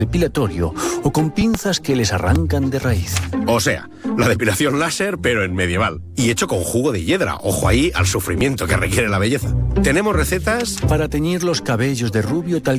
depilatorio o con pinzas que les arrancan de raíz. O sea, la depilación láser, pero en medieval. Y hecho con jugo de hiedra. Ojo ahí al sufrimiento que requiere la belleza. Tenemos recetas para teñir los cabellos de rubio tal